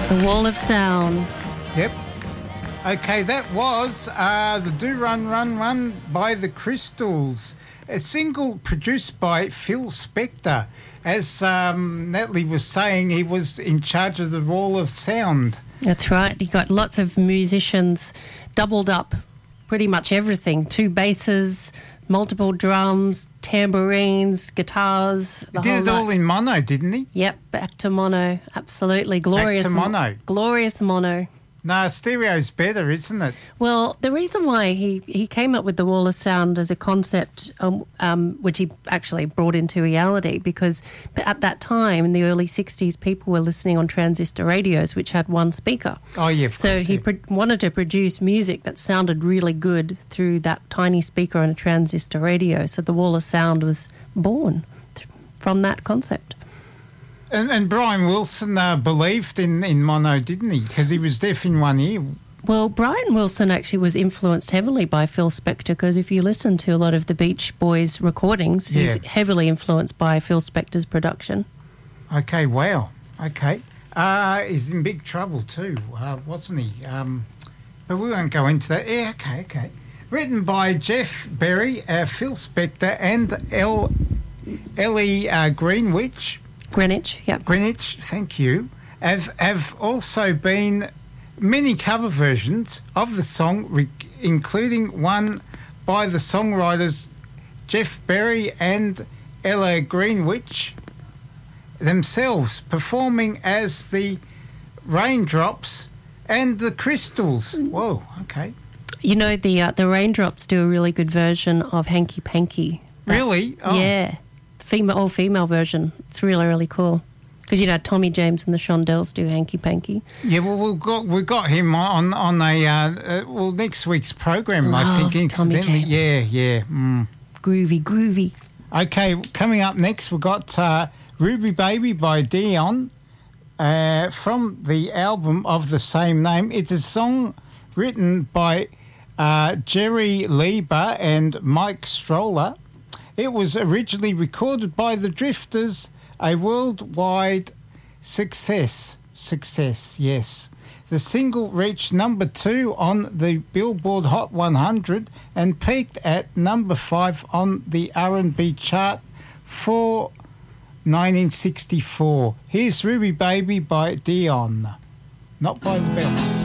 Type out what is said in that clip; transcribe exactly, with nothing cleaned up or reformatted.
The Wall of Sound. Yep. Okay, that was uh, the Do Run Run Run by the Crystals, a single produced by Phil Spector. As um, Natalie was saying, he was in charge of the Wall of Sound. That's right. He got lots of musicians, doubled up pretty much everything. Two basses, multiple drums, tambourines, guitars. He did it all in mono, didn't he? Yep, back to mono. Absolutely. Glorious. Back to mono. Glorious mono. No, stereo's better, isn't it? Well, the reason why he, he came up with the Wall of Sound as a concept, um, um, which he actually brought into reality, because at that time, in the early sixties, people were listening on transistor radios, which had one speaker. Oh, yeah. So course, he yeah. pro- wanted to produce music that sounded really good through that tiny speaker on a transistor radio. So the Wall of Sound was born th- from that concept. And, and Brian Wilson uh, believed in, in mono, didn't he? Because he was deaf in one ear. Well, Brian Wilson actually was influenced heavily by Phil Spector, because if you listen to a lot of the Beach Boys recordings, Yeah. he's heavily influenced by Phil Spector's production. Okay, wow. Okay. Uh, he's in big trouble too, uh, wasn't he? Um, but we won't go into that. Yeah, okay, okay. Written by Jeff Berry, uh, Phil Spector and L- Ellie uh, Greenwich. Greenwich, yep. Greenwich, thank you. Have, have also been many cover versions of the song, re- including one by the songwriters Jeff Berry and Ella Greenwich themselves, performing as the Raindrops and the Crystals. Whoa, okay. You know, the uh, the Raindrops do a really good version of Hanky Panky. That- Really? Oh. Yeah. Female, all female version. It's really, really cool. Because, you know, Tommy James and the Shondells do Hanky Panky. Yeah, well, we've got, we've got him on, on a, uh, uh, well, next week's program, I Love think, Tommy incidentally. James. Yeah, yeah. Mm. Groovy, groovy. Okay, coming up next, we've got uh, Ruby Baby by Dion uh, from the album of the same name. It's a song written by uh, Jerry Lieber and Mike Stroller. It was originally recorded by the Drifters, a worldwide success. Success, yes. The single reached number two on the Billboard Hot one hundred and peaked at number five on the R and B chart for nineteen sixty-four. Here's Ruby Baby by Dion, not by the Bells.